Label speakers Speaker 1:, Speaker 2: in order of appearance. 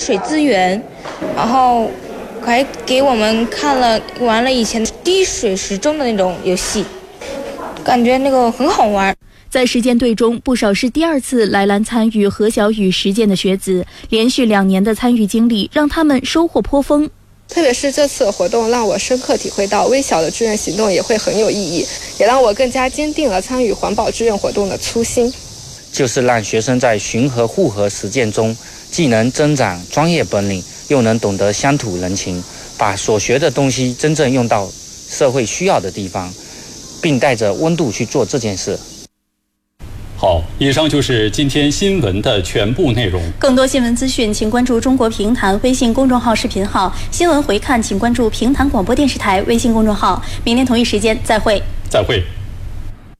Speaker 1: 水资源，然后还给我们玩了以前滴水时钟的那种游戏，感觉那个很好玩。
Speaker 2: 在实践队中，不少是第2次来兰参与核小雨实践的学子，连续2年的参与经历让他们收获颇丰。
Speaker 3: 特别是这次活动让我深刻体会到微小的志愿行动也会很有意义，也让我更加坚定了参与环保志愿活动的初心。
Speaker 4: 就是让学生在巡河护河实践中，既能增长专业本领，又能懂得乡土人情，把所学的东西真正用到社会需要的地方，并带着温度去做这件事。
Speaker 5: 好，以上就是今天新闻的全部内容。
Speaker 2: 更多新闻资讯，请关注中国评弹微信公众号、视频号。新闻回看，请关注评弹广播电视台微信公众号。明天同一时间再会。
Speaker 5: 再会。